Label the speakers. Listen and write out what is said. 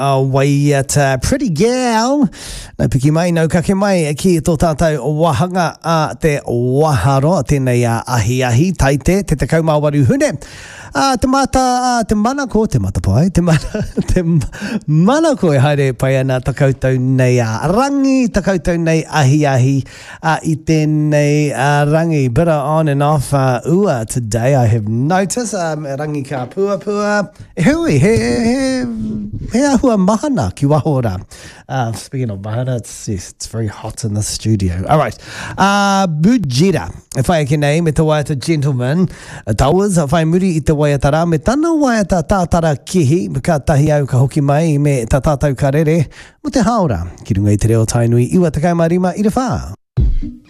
Speaker 1: Waiata Pretty Gal. Nau piki mai, nau kake mai ki tō tātou wahanga a te waharo, tēnei ahi ahi, taite, te kaumāwaru hune. Te mata, te mana ko, te mata pai, te mana ko e haere pai ana takoutou nei rangi, takoutou nei ahi ahi, I tēnei rangi, bit on and off ua today, I have noticed, rangi ka pua pua, hui, he ahua mahana ki wahora. Speaking of mahana, it's very hot in the studio. All right, Bujira, if I can name it, a gentleman, tauas, if I muri I te waiatara, me tana waiata tātara kihi, me ka tahi au ka hoki mai, me ta tātou karere, mo te haora, ki runga I te reo tainui, iwa te kaumarima I te whā.